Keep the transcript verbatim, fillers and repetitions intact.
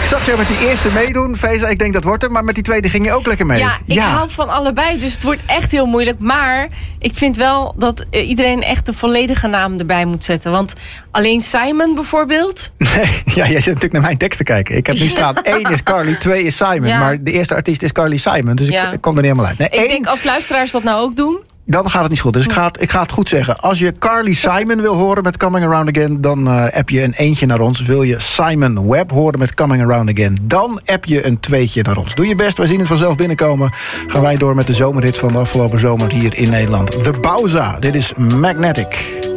zag jou met die eerste meedoen, Feza. Ik denk dat wordt hem, maar met die tweede ging je ook lekker mee. Ja, ik ja. hou van allebei, dus het wordt echt heel moeilijk. Maar ik vind wel dat iedereen echt de volledige naam erbij moet zetten. Want alleen Simon bijvoorbeeld... Nee, ja, jij zit natuurlijk naar mijn tekst te kijken. Ik heb nu staan, één is Carly, twee is Simon. Ja. Maar de eerste artiest is Carly Simon, dus ja. ik, ik kom er niet helemaal uit. Nee, ik één, denk als luisteraars dat nou ook doen... Dan gaat het niet goed. Dus ik ga het, ik ga het goed zeggen. Als je Carly Simon wil horen met Coming Around Again... dan uh, app je een eentje naar ons. Wil je Simon Webb horen met Coming Around Again... dan app je een tweetje naar ons. Doe je best, wij zien het vanzelf binnenkomen. Gaan wij door met de zomerhit van de afgelopen zomer hier in Nederland. The Bauza. Dit is Magnetic.